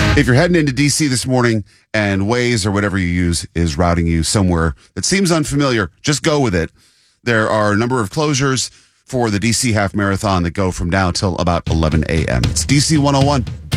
If you're heading into DC this morning and Waze or whatever you use is routing you somewhere that seems unfamiliar, just go with it. There are a number of closures for the DC Half Marathon that go from now till about 11 a.m. It's DC 101.